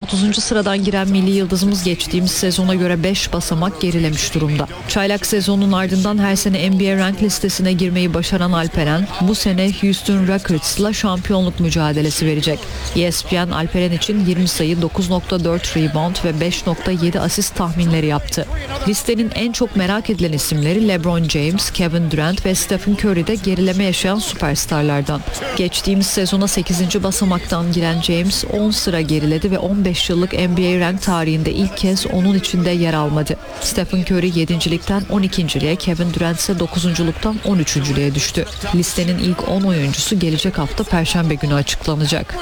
30. sıradan giren milli yıldızımız geçtiğimiz sezona göre 5 basamak gerilemiş durumda. Çaylak sezonun ardından her sene NBA rank listesine girmeyi başaran Alperen bu sene Houston Rockets'la şampiyonluk mücadelesi verecek. ESPN Alperen için 20 sayı, 9.4 rebound ve 5.7 asist tahminleri yaptı. Listenin en çok merak edilen isimleri LeBron James, Kevin Durant ve Stephen Curry'de gerileme yaşayan süperstarlardan. Geçtiğimiz sezona 8. basamaktan giren James 10 sıra geriledi ve 15 yıllık NBA rank tarihinde ilk kez onun içinde yer almadı. Stephen Curry 7.likten 12.liğe, Kevin Durant ise 9.luktan 13.lüğe düştü. Listenin ilk 10 oyuncusu gelecek hafta Perşembe günü açıklanacak.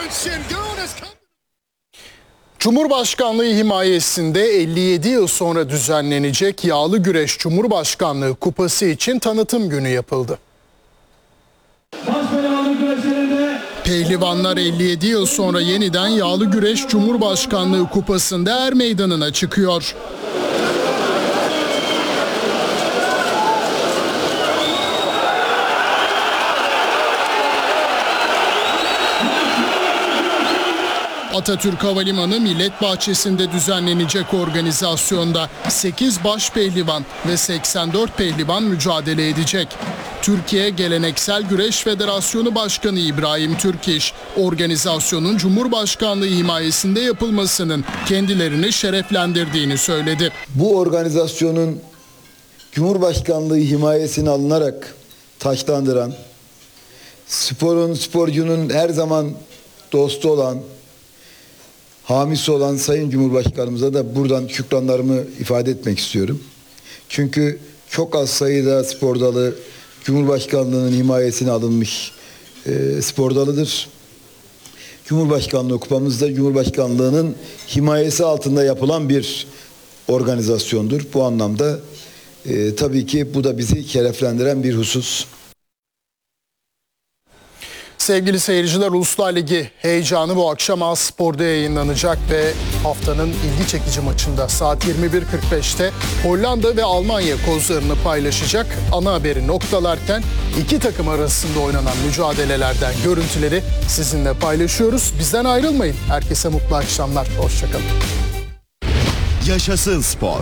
Cumhurbaşkanlığı himayesinde 57 yıl sonra düzenlenecek Yağlı Güreş Cumhurbaşkanlığı Kupası için tanıtım günü yapıldı. Pehlivanlar 57 yıl sonra yeniden Yağlı Güreş Cumhurbaşkanlığı Kupası'nda er meydanına çıkıyor. Atatürk Havalimanı Millet Bahçesi'nde düzenlenecek organizasyonda 8 baş pehlivan ve 84 pehlivan mücadele edecek. Türkiye Geleneksel Güreş Federasyonu Başkanı İbrahim Türkiş, organizasyonun Cumhurbaşkanlığı himayesinde yapılmasının kendilerini şereflendirdiğini söyledi. Bu organizasyonun Cumhurbaşkanlığı himayesine alınarak taçlandıran, sporcunun her zaman dostu olan, hamisi olan Sayın Cumhurbaşkanımıza da buradan şükranlarımı ifade etmek istiyorum. Çünkü çok az sayıda spor dalı Cumhurbaşkanlığının himayesine alınmış spor dalıdır. Cumhurbaşkanlığı kupamız da Cumhurbaşkanlığının himayesi altında yapılan bir organizasyondur. Bu anlamda tabii ki bu da bizi şereflendiren bir husus. Sevgili seyirciler, Uluslar Ligi heyecanı bu akşam A Spor'da yayınlanacak ve haftanın ilgi çekici maçında saat 21.45'te Hollanda ve Almanya kozlarını paylaşacak. Ana haberi noktalarken iki takım arasında oynanan mücadelelerden görüntüleri sizinle paylaşıyoruz. Bizden ayrılmayın. Herkese mutlu akşamlar. Hoşçakalın. Yaşasın spor.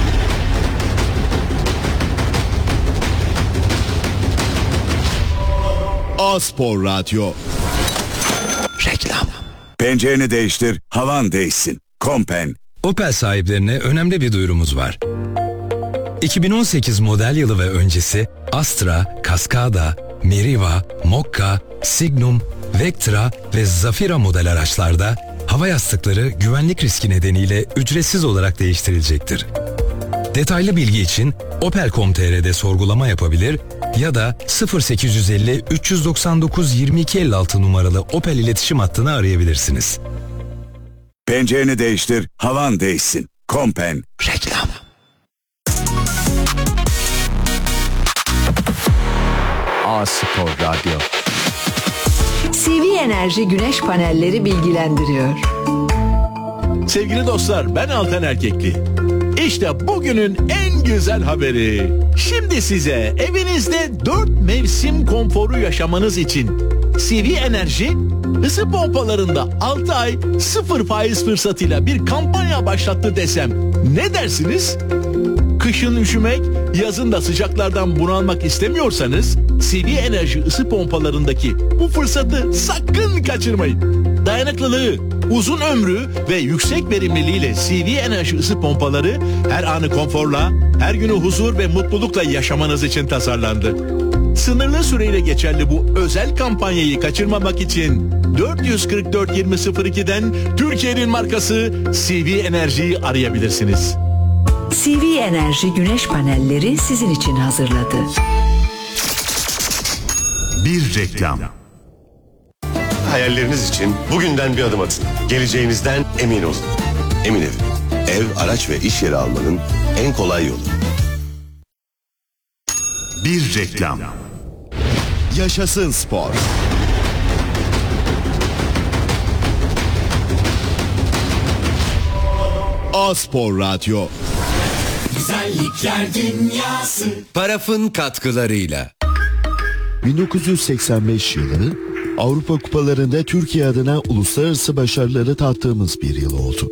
A Spor Radyo. Reklam. Pencereni değiştir, havan değişsin. Kompen. Opel sahiplerine önemli bir duyurumuz var. 2018 model yılı ve öncesi Astra, Cascada, Meriva, Mokka, Signum, Vectra ve Zafira model araçlarda hava yastıkları güvenlik riski nedeniyle ücretsiz olarak değiştirilecektir. Detaylı bilgi için Opel.com.tr'de sorgulama yapabilir ya da 0850 399 2256 numaralı Opel iletişim hattını arayabilirsiniz. Pencereni değiştir, havan değişsin. Kompen. Reklam. A Spor Radyo. CV Enerji güneş panelleri bilgilendiriyor. Sevgili dostlar, ben Altan Erkekli. İşte bugünün en güzel haberi. Şimdi size evinizde 4 mevsim konforu yaşamanız için CV Enerji ısı pompalarında 6 ay 0 faiz fırsatıyla bir kampanya başlattı desem ne dersiniz? Kışın üşümek, yazın da sıcaklardan bunalmak istemiyorsanız CV Enerji ısı pompalarındaki bu fırsatı sakın kaçırmayın. Dayanıklılığı, uzun ömrü ve yüksek verimliliğiyle CV Enerji ısı pompaları her anı konforla, her günü huzur ve mutlulukla yaşamanız için tasarlandı. Sınırlı süreyle geçerli bu özel kampanyayı kaçırmamak için 444 2002'den Türkiye'nin markası CV Enerji'yi arayabilirsiniz. CV Enerji güneş panelleri sizin için hazırladı. Bir reklam. Hayalleriniz için bugünden bir adım atın. Geleceğinizden emin olun. Emin Ev. Ev, araç ve iş yeri almanın en kolay yolu. Bir reklam. Yaşasın spor. A Spor Radyo. Güzellikler dünyası. Paraf'ın katkılarıyla. 1985 yılı Avrupa Kupalarında Türkiye adına uluslararası başarıları tattığımız bir yıl oldu.